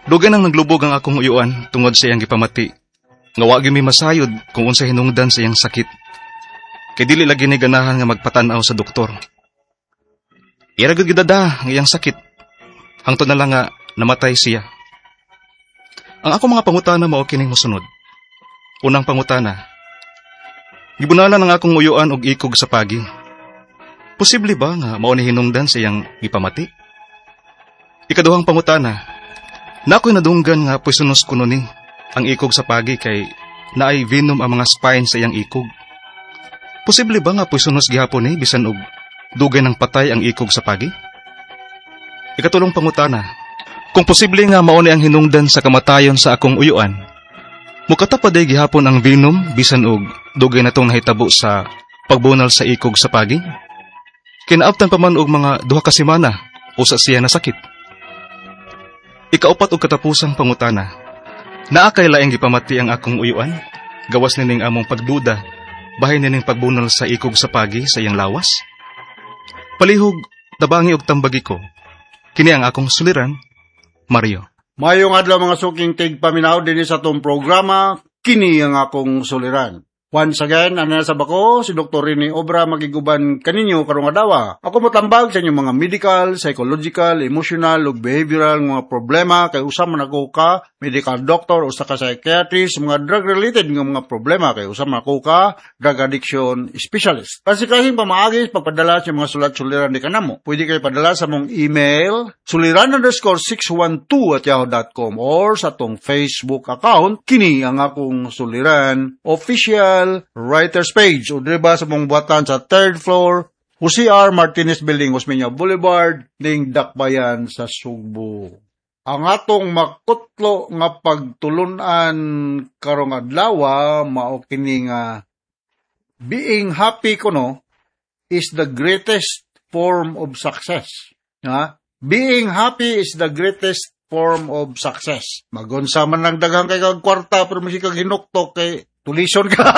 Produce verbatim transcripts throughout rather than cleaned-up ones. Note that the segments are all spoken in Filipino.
Dugan ang naglubog ang akong uyuan tungod sa iyang gipamati. Nga wa gyud mi masayod kung unsa hinungdan sa iyang sakit. Kay dili lagi ni ganahan nga magpatan-aw sa doktor. Ira gyud gidada nga iyang sakit. Hangtod na lang nga namatay siya. Ang ako mga pangutana mao kining mosunod. Unang pangutana. Gibunalan ang akong uyuan og ikog sa pagi. Posible ba nga mao ni hinungdan sa iyang gipamati? Ikaduhang pangutana. Na ako'y nadunggan nga poisonos kuno ni ang ikog sa pagi kay naay venom ang mga spine sa iyang ikog. Posible ba nga poisonos gihapon ni bisan og dugay ng patay ang ikog sa pagi? Ikatulong pangutana. Kung posible nga mao ni ang hinungdan sa kamatayon sa akong uyuan, mukata pa day gihapon ang venom bisan og dugay na tong nahitabo sa pagbunal sa ikog sa pagi? Kinaabtan pa man og mga duha ka semana usa siya na sakit. Ikaupat og katapusang pangutana. Naa kay laing gipamati ang akong uyuan? Gawas nining among pagduda, bahin nining pagbunal sa ikog sa pagi sa iyang lawas? Palihog, tabangi og tambagi ko. Kini ang akong suliran, Mario. Mayong adlaw mga suking tigpaminaw din sa tong programa, kini ang akong suliran. Once again, ano sa bako, si Doktor Rene Obra magiguban kaninyo karong adlaw. Ako motambag sa inyong mga medical, psychological, emotional, ug behavioral mga problema kay usa man ako ka medical doctor o sa ka psychiatrist, mga drug-related nga mga problema kay usa man ako ka drug addiction specialist. Kasi kasing pamaagis pagpadala sa mga sulat-suliran di kanamo. Pwede kayo padala sa mong email suliran underscore six one two at yahoo dot com or sa tong Facebook account kini ang akong suliran official writer's page o diba sa mong buhatan sa third floor U C R Martinez Building, Osmeña Boulevard, ning Dakbayan sa Sugbo. Ang atong makutlo nga pagtulunan karong adlaw mao kini nga being happy kuno is the greatest form of success. Ha? Being happy is the greatest form of success. Magunsa man lang daghang kay kag kwarta pero masi kag hinuktok kay tulison ka.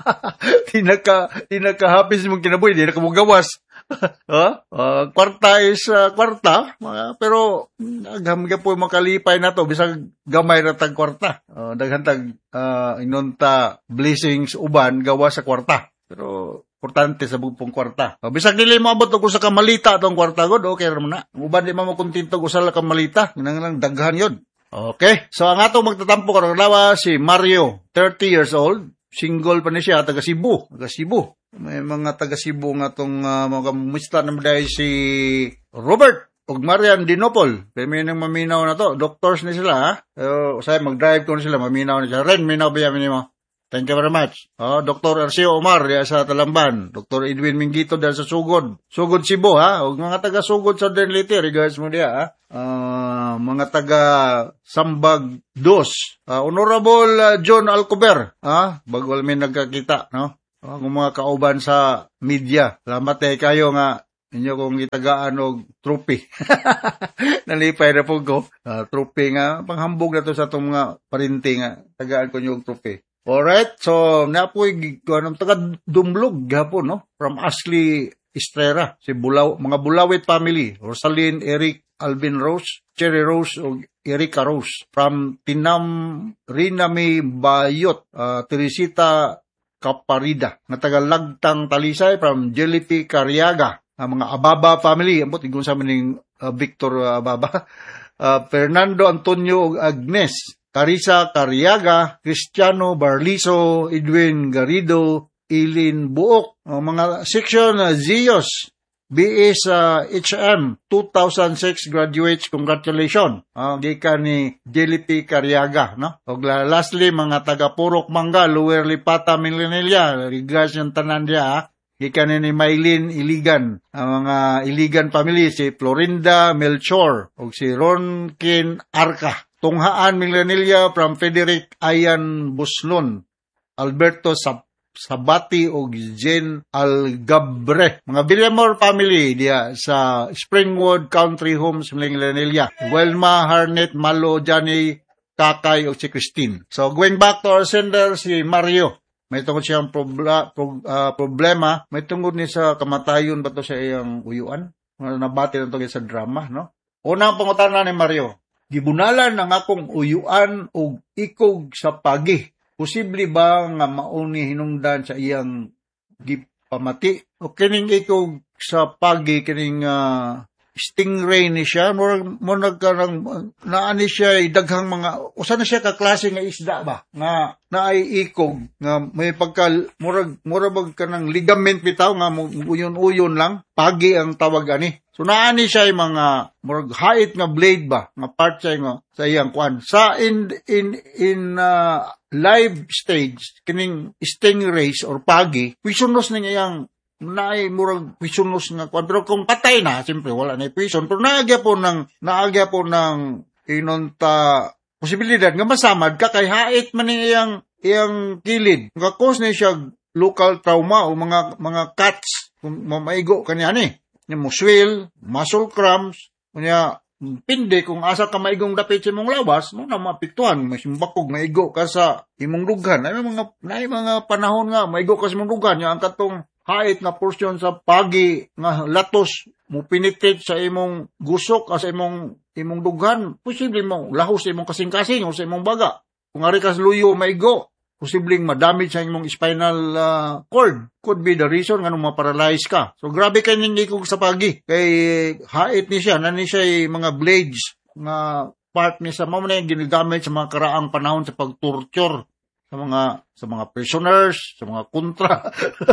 Di naka, di naka-happy mong kinabuhi, di naka mong gawas. huh? uh, kwarta is uh, kwarta, uh, pero agam ka po makalipay na to, bisag gamay na tag kwarta. Uh, daghantag uh, inunta blessings uban gawa sa kwarta. Pero importante sa bugpong kwarta. Uh, bisag dili mo abot og usa ka malita atong kwarta god, okay ra man na. Uban di mo makontento og usa ka malita, nang lang daghan yun. Okay, so ang atong magtatampo karong adlaw si Mario, thirty years old, single pa ni siya, taga Cebu, taga Cebu. May mga taga Cebu nga tong uh, mga kamusta naman dahil si Robert ug Marian Dinopol. Pero may nang maminaw na to, doctors ni sila ha. So, say mag-drive ko na sila, maminaw na sila. Ren, minaw ba yamin mo? Thank you very much. Oh, Doctor Arcio Omar diya sa Talamban, Doctor Edwin Mingito diya sa Sugod. Sugod Cebu ha, ug mga taga Sugod Southern Leyte, regards mo diya ha. Uh, mga taga Sambag Dos, uh, Honorable uh, John Alcober, ha? Bago may nagkakita, no? Uh, kung mga kauban sa media, salamat eh kayo nga inyo kong itagaan og trophy. Nalipay na po ko. Uh, trophy nga, panghambog na to sa itong mga parinti nga, tagaan ko nyo og trophy. Alright, so napoy anong taga Dumlog gapon no from Ashley Estrera si Bulaw mga Bulawit family Rosaline, Eric, Alvin Rose, Cherry Rose o Erica Rose from Tinam Rinami Bayot, uh, Teresita Caparida na taga Lagtang Talisay from Jellypy Cariaga, ang mga Ababa family ambot igon sa maning uh, Victor uh, Ababa, uh, Fernando Antonio Agnes Carissa Cariaga, Cristiano Barliso, Edwin Garrido, Ilin Buok, uh, mga section uh, Zios, B A sa H M, two thousand six graduates, congratulations. Uh, gikan ni Jellypy Cariaga, no? O lastly, mga taga Purok Mangga, Lower Lipata, Milenelia, regards yung tanan diya, gikan ni Maylin Iligan, ang mga Iligan family, si Florinda Melchor, o si Ronkin Arca. Tunghaan Milenelia from Frederick Ayan Buslon, Alberto Sab Sabati o Jen Algabre. Mga Villamor family diya sa Springwood Country Homes Milenelia. Welma, Harnet, Malo, Johnny, Kakay o si Christine. So going back to our sender, si Mario. May tungkol siyang probla, pro, uh, problema. May tungkol niya sa kamatayon ba to sa iyang uyuan? Nabati na to sa drama, no? Unang pangutana ni Mario. gibunalan ang akong uyuan og ikog sa pagi. Posible ba nga mauni hinungdan sa iyang gipamati? O kining ikog sa pagi, kining uh, stingray ni siya, mo mo nagkarang naani siya daghang mga usa na siya ka klase nga isda ba nga naay ikog nga may pagka murag murag kanang ligament bitaw nga uyon-uyon lang, pagi ang tawag ani. So naani siya mga murag hait nga blade ba nga part siya nga sa iyang kwan sa in in in uh, live stage kining stingrays or pagi poisonous ning iyang naay murag poisonous nga kwan. Pero kung patay na, siyempre wala na poison. Pero naagya po ng, naagya po ng inunta posibilidad nga masamad ka kay hait man iyang, iyang kilid. Nga cause na siya local trauma o mga, mga cuts, kung mamaigo kanya ni. Yung mo swell, muscle cramps, kanya, pindi kung asa ka maigong dapit sa imong lawas, mo na mapiktuhan, may simbakog, maigo ka sa imong dugan. Ay mga, ay mga panahon nga, maigo ka sa imong dugan, yung ang katong hait nga portion sa pagi nga latos mo pinitit sa imong gusok o sa imong imong dughan, posible mo lahos sa imong kasing-kasing o sa imong baga. Kung ari kas luyo maigo, posibleng madamage sa imong spinal uh, cord. Could be the reason nga nung ma-paralyze ka. So grabe kay ning ikog sa pagi. Kay hait ni siya, nani siya mga blades nga part ni sa mao na ginagamit sa mga karaang panahon sa pagtorture sa mga sa mga prisoners, sa mga kontra.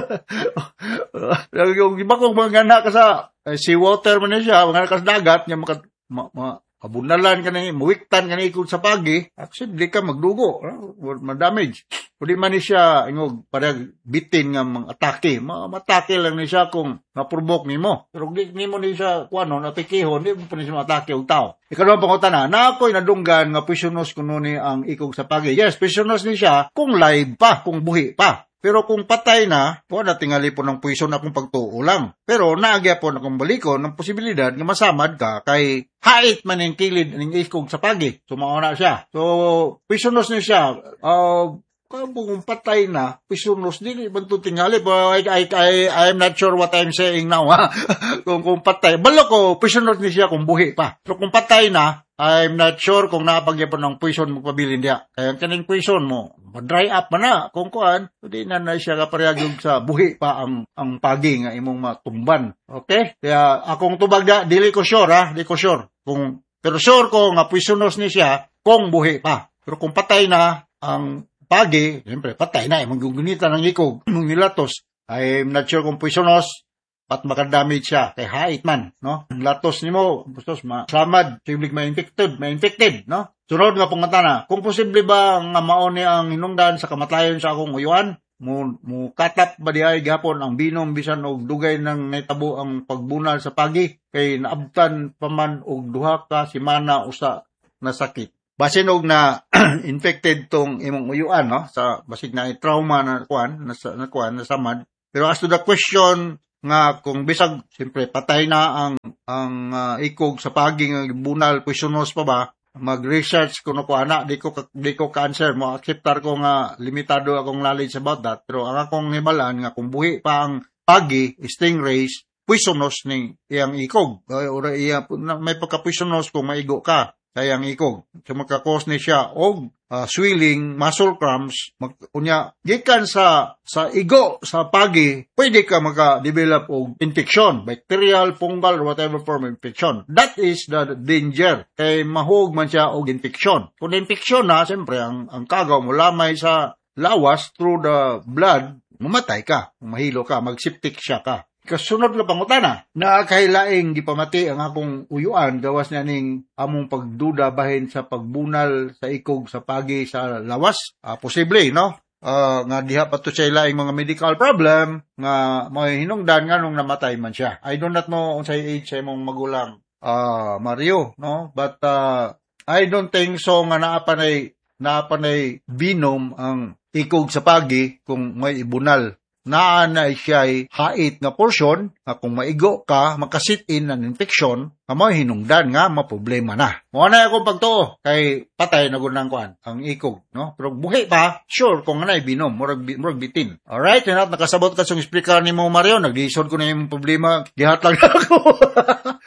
Yung iba kong mga anak ka sa eh, seawater man siya, mga anak ka sa dagat, niya maka, ma, ma, kabunalan ka na, muwiktan ka na ikot sa pagi, actually, di ka magdugo, uh, ma-damage. Kung di man ni siya, ingog, parang bitin nga mga atake, matake lang ni siya kung napurbok ni mo. Pero di ni mo ni siya, kung ano, natikihon, di mo pa ni siya matake o tao. Ikalawang pangutan na, na ako'y nadunggan nga poisonous kuno ni ang ikog sa pagi. Yes, poisonous ni siya kung live pa, kung buhi pa. Pero kung patay na, po na tingali po ng puison akong pagtuo lang. Pero naagya po na kung balikon ng posibilidad nga masamad ka kay hait man yung kilid ng ikog sa pagi. Sumao na siya. So, poisonous ni siya. Uh, kung patay na, poisonous din. Ibang tingali po, I, I, I, I'm not sure what I'm saying now. Ha? kung, kung patay, balo ko, poisonous ni siya kung buhi pa. Pero kung patay na, I'm not sure kung napagyapan ng poison magpabilin diya. Kaya kaning poison mo, dry up man na. Kung kuan, hindi na na siya kaparehagyog sa buhi pa ang ang pagi nga imong matumban. Okay? Kaya akong tubag da, dili ko sure ha, dili ko sure. Kung, pero sure ko nga poisonous ni siya kung buhi pa. Pero kung patay na ang pagi, siyempre patay na, imong gugunita ng ikog, imong nilatos. I'm not sure kung poisonous, pat makadamage siya kay hait man, no? Ang latos nimo, bustos masamad, posibleng ma-infected, ma-infected, no? Sunod nga pangatana, kung posible ba nga mao ni ang hinungdan sa kamatayon sa akong uyuan, mo mo katap ba diay gihapon ang binom bisan og dugay nang naitabo ang pagbunal sa pagi kay naabtan pa man og duha ka semana usa na sakit. Basin og na infected tong imong uyuan, no? Sa basig na trauma na kuan, na, na kuan na samad. Pero as to the question nga kung bisag siyempre patay na ang ang uh, ikog sa pagi nga bunal poisonous pa ba, mag-research kuno ko ana, di ko di ko ka-answer mo, acceptar ko nga limitado akong knowledge about that. Pero ang akong hibalan nga kung buhi pa ang pagi stingrays poisonous ning iyang ikog or iya may pagka-poisonous kung maigo ka kayang ikog. So magka-cause ni siya og uh, swelling, muscle cramps, mag, unya, gikan sa sa igo, sa pagi, pwede ka maka-develop og infection, bacterial, fungal, or whatever form of infection. That is the danger. Kay mahug man siya og infection. Kung infection na, siyempre, ang, ang kagaw mo lamay sa lawas through the blood, mamatay ka, mahilo ka, mag-septic siya ka. Kasunod na pangutana, na kahilaing gipamati ang akong uyuan gawas na ning among pagduda bahin sa pagbunal sa ikog sa pagi sa lawas. Uh, posible, no? Uh, nga diha pa to siya laing mga medical problem nga may hinungdan nga nung namatay man siya. I do not know unsay age sa imong magulang, uh, Mario, no? But uh, I don't think so nga naapanay naapanay binom ang ikog sa pagi kung may ibunal. Naa na siya'y hait nga portion, nga kung maigo ka, makasit-in ng infection, nga mo hinungdan nga, maproblema na. Mga na akong pagtuo, kay patay na gunang kuan, ang ikog, no? Pero buhi pa, sure, kung anay binom, murag, murag bitin. Alright, yun at nakasabot ka sa speaker ni mo, Mario, nagdisod ko na yung problema, gihat lang ako.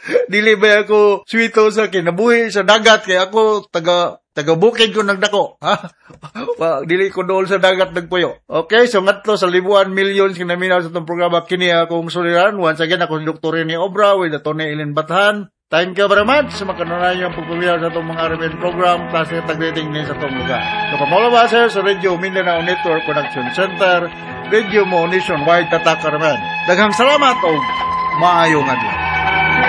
Dili ba ako swito sa kinabuhi sa dagat kay ako taga taga bukid ko nagdako. Ha? Wa dili ko dool sa dagat nagpuyo. Okay, so ngadto sa libuan millions kinaminaw sa itong programa kini akong suliran. Once again ako si Doktor Rene Obra with Atty. Ellen Bathan. Thank you very much sa makanunan yung pagpumiyaw sa itong mga Arabian program plus yung tag-rating din sa itong lugar. So, pamala sir sa Radio Mindanao Network Production Center, Radio Mo Nationwide Tatak Araman. Daghang salamat o maayong adlaw.